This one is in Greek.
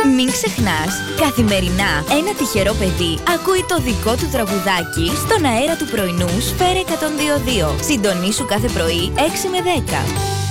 Μην ξεχνάς, καθημερινά ένα τυχερό παιδί ακούει το δικό του τραγουδάκι στον αέρα του πρωινού Σφαίρα 102.2. Συντονίσου κάθε πρωί 6 με 10.